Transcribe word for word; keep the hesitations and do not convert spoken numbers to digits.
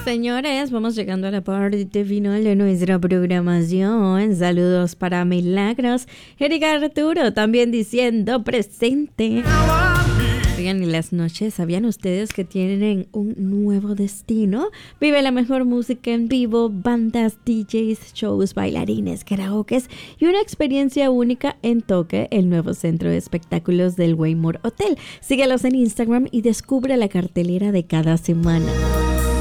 señores, vamos llegando a la parte final de nuestra programación. Saludos para Milagros. Erika Arturo también diciendo presente. Oigan, en las noches, ¿sabían ustedes que tienen un nuevo destino? Vive la mejor música en vivo, bandas, D Js, shows, bailarines, karaokes y una experiencia única en Toque, el nuevo centro de espectáculos del Waymore Hotel. Síguelos en Instagram y descubre la cartelera de cada semana.